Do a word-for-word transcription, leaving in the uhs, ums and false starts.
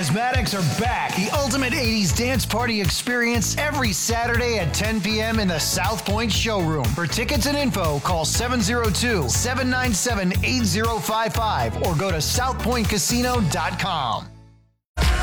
Charismatics are back. The ultimate eighties dance party experience every Saturday at ten p.m. in the South Point showroom. For tickets and info, call seven oh two, seven nine seven, eight oh five five or go to south point casino dot com.